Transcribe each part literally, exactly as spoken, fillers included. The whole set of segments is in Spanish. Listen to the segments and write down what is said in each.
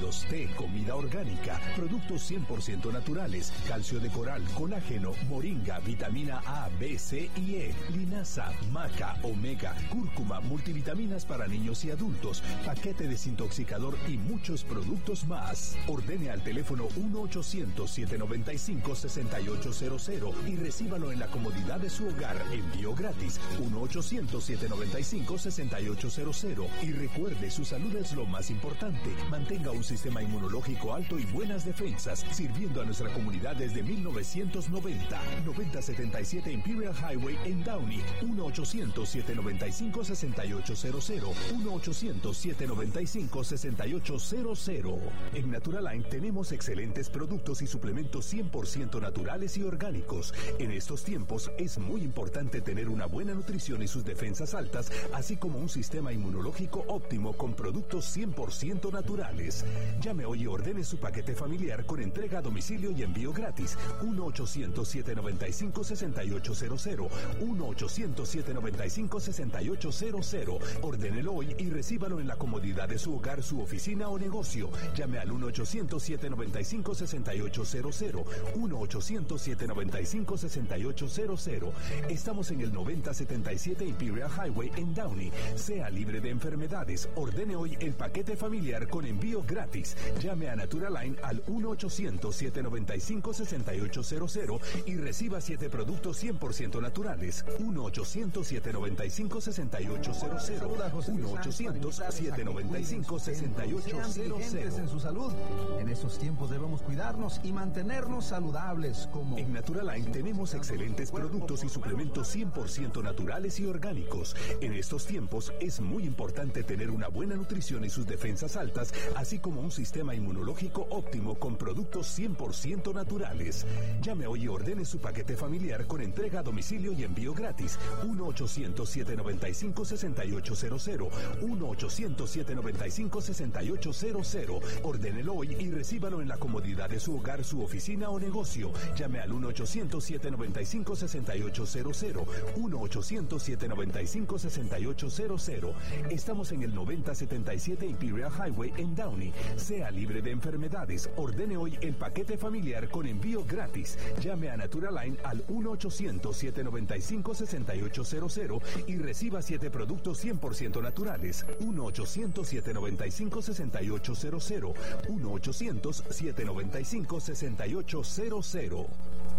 líquidos, té, comida orgánica, productos cien por ciento naturales, calcio de coral, colágeno, moringa, vitamina A, B, C y E, linaza, maca, omega, cúrcuma, multivitaminas para niños y adultos, paquete desintoxicador y muchos productos más. Ordene al teléfono uno ochocientos, siete noventa y cinco, sesenta y ocho cero cero y recíbalo en la comodidad de su hogar. Envío gratis uno ochocientos, siete noventa y cinco, sesenta y ocho cero cero. Y recuerde, su salud es lo más importante. Mantenga un sistema inmunológico alto y buenas defensas, sirviendo a nuestra comunidad desde mil novecientos noventa. noventa setenta y siete Imperial Highway en Downey. uno ochocientos, siete noventa y cinco, sesenta y ocho cero cero. uno ochocientos, siete noventa y cinco, sesenta y ocho cero cero. En Naturaline tenemos excelentes productos y suplementos cien por ciento naturales y orgánicos. En estos tiempos es muy importante tener una buena nutrición y sus defensas altas, así como un sistema inmunológico óptimo con productos cien por ciento naturales. Llame hoy y ordene su paquete familiar con entrega a domicilio y envío gratis. uno ochocientos, siete noventa y cinco, sesenta y ocho cero cero. uno ochocientos, siete noventa y cinco, sesenta y ocho cero cero. Ordénelo hoy y recíbalo en la comodidad de su hogar, su oficina o negocio. Llame al uno ochocientos, siete noventa y cinco, sesenta y ocho cero cero. uno ochocientos, siete noventa y cinco, sesenta y ocho cero cero. Estamos en el noventa setenta y siete Imperial Highway en Downey. Sea libre de enfermedades. Ordene hoy el paquete familiar con envío gratis. Llame a Naturaline al uno ochocientos, siete noventa y cinco, sesenta y ocho cero cero y reciba siete productos cien por ciento naturales. uno ochocientos, siete noventa y cinco, sesenta y ocho cero cero. uno ochocientos, siete noventa y cinco, sesenta y ocho cero cero. En su salud. En estos tiempos debemos cuidarnos y mantenernos saludables como... En Naturaline tenemos excelentes productos y suplementos cien por ciento naturales y orgánicos. En estos tiempos es muy importante tener una buena nutrición y sus defensas altas, así como un sistema inmunológico óptimo con productos cien por ciento naturales. Llame hoy y ordene su paquete familiar con entrega a domicilio y envío gratis. uno ochocientos, siete noventa y cinco, sesenta y ocho cero cero. uno ochocientos, siete noventa y cinco, sesenta y ocho cero cero. Ordénelo hoy y recíbalo en la comodidad de su hogar, su oficina o negocio. Llame al uno ochocientos, siete noventa y cinco, sesenta y ocho cero cero. uno ochocientos, siete noventa y cinco, sesenta y ocho cero cero. Estamos en el noventa setenta y siete Imperial Highway en Downey. Sea libre de enfermedades. Ordene hoy el paquete familiar con envío gratis. Llame a Naturaline al uno ochocientos, siete noventa y cinco, sesenta y ocho cero cero y reciba siete productos cien por ciento naturales. uno ochocientos, siete noventa y cinco, sesenta y ocho cero cero. uno ochocientos, siete noventa y cinco, sesenta y ocho cero cero.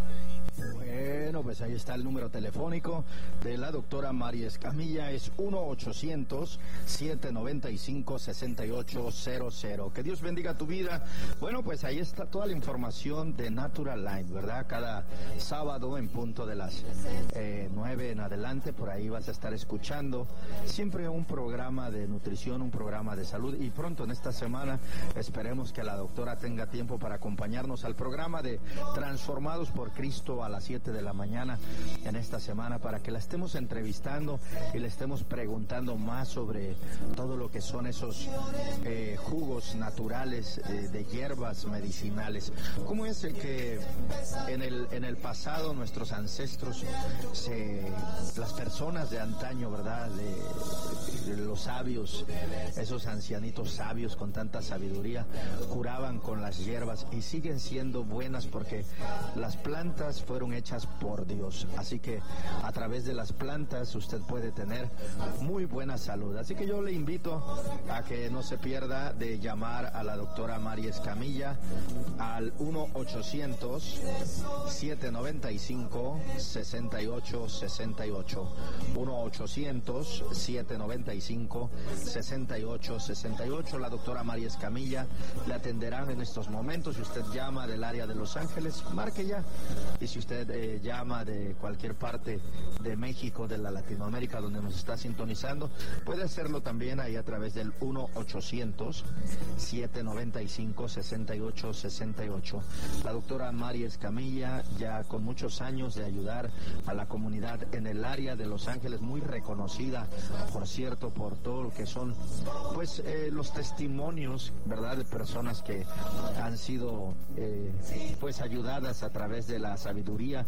Bueno, pues ahí está el número telefónico de la doctora María Escamilla, es uno ochocientos, siete noventa y cinco, sesenta y ocho cero cero. Que Dios bendiga tu vida. Bueno, pues ahí está toda la información de Naturaline, ¿verdad? Cada sábado en punto de las eh, nueve en adelante, por ahí vas a estar escuchando siempre un programa de nutrición, un programa de salud, y pronto en esta semana esperemos que la doctora tenga tiempo para acompañarnos al programa de Transformados por Cristo a las siete de la mañana en esta semana, para que la estemos entrevistando y le estemos preguntando más sobre todo lo que son esos eh, jugos naturales eh, de hierbas medicinales. ¿Cómo es el que en el, en el pasado nuestros ancestros, se, las personas de antaño, ¿verdad? De, de los sabios, esos ancianitos sabios con tanta sabiduría, curaban con las hierbas y siguen siendo buenas porque las plantas fueron hechas por Dios, así que a través de las plantas usted puede tener muy buena salud. Así que yo le invito a que no se pierda de llamar a la doctora María Escamilla al uno ochocientos, siete noventa y cinco, sesenta y ocho sesenta y ocho. uno ochocientos, siete noventa y cinco, sesenta y ocho sesenta y ocho. La doctora María Escamilla le atenderán en estos momentos. Si usted llama del área de Los Ángeles, marque ya. Y si usted eh, llama de cualquier parte de México, de la Latinoamérica donde nos está sintonizando, puede hacerlo también ahí a través del uno ochocientos, siete noventa y cinco, sesenta y ocho sesenta y ocho. La doctora María Escamilla, ya con muchos años de ayudar a la comunidad en el área de Los Ángeles, muy reconocida, por cierto, por todo lo que son pues eh, los testimonios, ¿verdad?, de personas que han sido eh, pues ayudadas a través de la sabiduría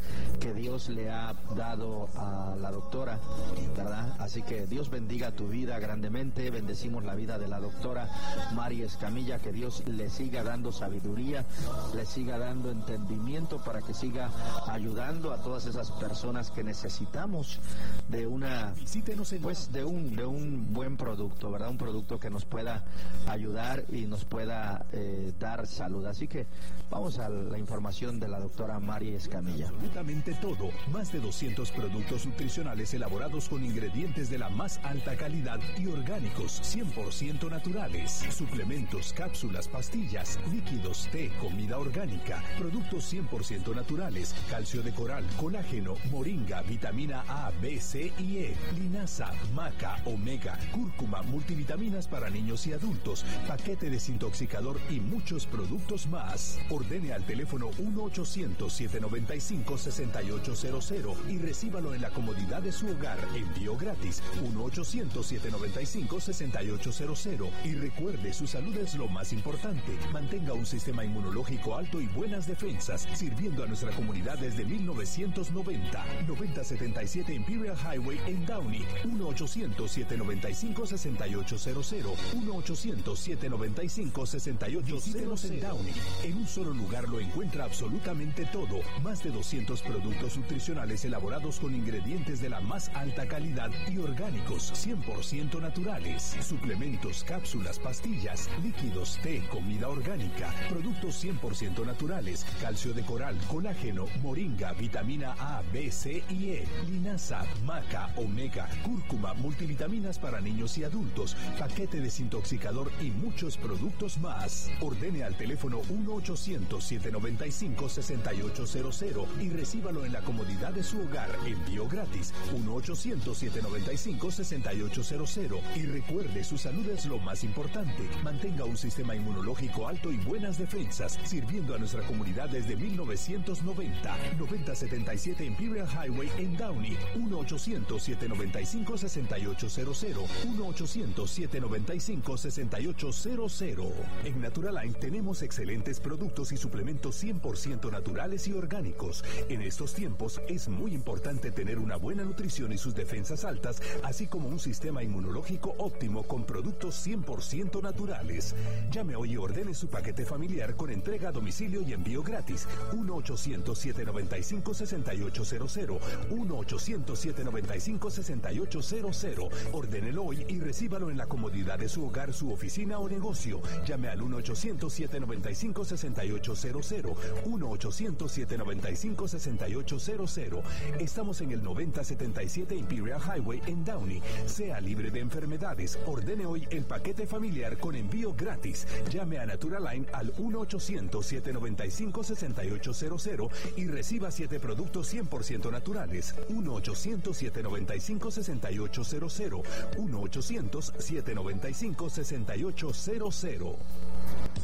que Dios le ha dado a la doctora, ¿verdad? Así que Dios bendiga tu vida grandemente. Bendecimos la vida de la doctora Mari Escamilla, que Dios le siga dando sabiduría, le siga dando entendimiento para que siga ayudando a todas esas personas que necesitamos de una, pues de un de un buen producto, ¿verdad? Un producto que nos pueda ayudar y nos pueda eh, dar salud. Así que vamos a la información de la doctora Mari Escamilla. Absolutamente todo. Más de doscientos productos nutricionales elaborados con ingredientes de la más alta calidad y orgánicos, cien por ciento naturales. Suplementos, cápsulas, pastillas, líquidos, té, comida orgánica, productos cien por ciento naturales, calcio de coral, colágeno, moringa, vitamina A, B, C y E, linaza, maca, omega, cúrcuma, multivitaminas para niños y adultos, paquete desintoxicador y muchos productos más. Ordene al teléfono uno ochocientos, siete noventa y cinco, sesenta y ocho cero cero y recíbalo en la comodidad de su hogar. Envío gratis uno ochocientos, siete noventa y cinco, sesenta y ocho cero cero. Y recuerde, su salud es lo más importante. Mantenga un sistema inmunológico alto y buenas defensas, sirviendo a nuestra comunidad desde mil novecientos noventa. noventa setenta y siete Imperial Highway en Downey. uno ochocientos, siete noventa y cinco, sesenta y ocho cero cero. uno ochocientos, siete noventa y cinco, sesenta y ocho cero cero. En Downey. En un solo lugar lo encuentra absolutamente todo. Más de doscientos productos nutricionales elaborados con ingredientes de la más alta calidad y orgánicos, cien por ciento naturales. Suplementos, cápsulas, pastillas, líquidos, té, comida orgánica, productos cien por ciento naturales, calcio de coral, colágeno, moringa, vitamina A, B, C y E, linaza, maca, omega, cúrcuma, multivitaminas para niños y adultos, paquete desintoxicador y muchos productos más. Ordene al teléfono uno ochocientos, siete noventa y cinco, sesenta y ocho cero cero y recíbalo en la comodidad de su hogar. Envío gratis uno ochocientos, siete noventa y cinco, sesenta y ocho cero cero. Y recuerde, su salud es lo más importante. Mantenga un sistema inmunológico alto y buenas defensas, sirviendo a nuestra comunidad desde mil novecientos noventa. noventa setenta y siete Imperial Highway en Downey. uno ochocientos, siete noventa y cinco, sesenta y ocho cero cero. uno ochocientos, siete noventa y cinco, sesenta y ocho cero cero. En Naturaline tenemos excelentes productos y suplementos cien por ciento naturales y orgánicos. En estos tiempos es muy importante tener una buena nutrición y sus defensas altas, así como un sistema inmunológico óptimo con productos cien por ciento naturales. Llame hoy y ordene su paquete familiar con entrega a domicilio y envío gratis. uno ochocientos, siete noventa y cinco, sesenta y ocho cero cero. uno ochocientos, siete noventa y cinco, sesenta y ocho cero cero. Ordénelo hoy y recíbalo en la comodidad de su hogar, su oficina o negocio. Llame al uno ochocientos, siete noventa y cinco, sesenta y ocho cero cero. uno ochocientos, siete noventa y cinco, sesenta y ocho cero cero. Estamos en el noventa setenta y siete Imperial Highway en Downey. Sea libre de enfermedades. Ordene hoy el paquete familiar con envío gratis. Llame a Naturaline al uno ochocientos, siete noventa y cinco, sesenta y ocho cero cero y reciba siete productos cien por ciento naturales. uno ochocientos, siete noventa y cinco, sesenta y ocho cero cero. uno ochocientos, siete noventa y cinco, sesenta y ocho cero cero.